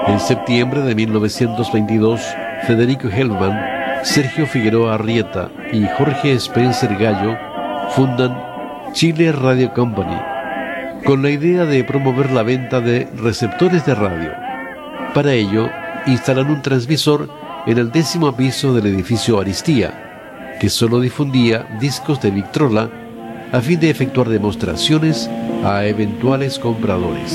En septiembre de 1922, Federico Hellman, Sergio Figueroa Arrieta y Jorge Spencer Gallo fundan Chile Radio Company, con la idea de promover la venta de receptores de radio. Para ello, instalan un transmisor en el 10º piso del edificio Aristía, que solo difundía discos de Victrola a fin de efectuar demostraciones a eventuales compradores.